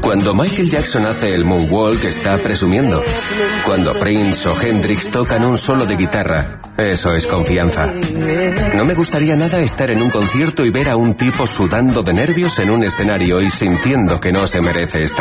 Cuando Michael Jackson hace el moonwalk está presumiendo. Cuando Prince o Hendrix tocan un solo de guitarra, eso es confianza. No me gustaría nada estar en un concierto y ver a un tipo sudando de nervios en un escenario y sintiendo que no se merece estar